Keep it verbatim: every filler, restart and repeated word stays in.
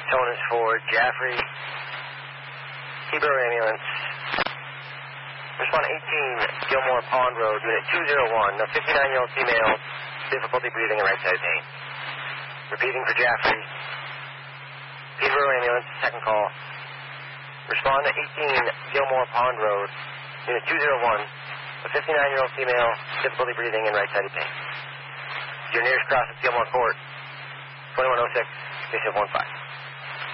tone is for Jaffrey, Peterborough Ambulance. Respond eighteen, Gilmore Pond Road, Unit two oh one. A fifty-nine-year-old female, difficulty breathing and right side pain. Repeating for Jaffrey, Peterborough Ambulance, second call. Respond to eighteen, Gilmore Pond Road, Unit two oh one. A fifty-nine-year-old female, difficulty breathing and right side pain. Your nearest cross is Gilmore Court, twenty-one oh six, station one five.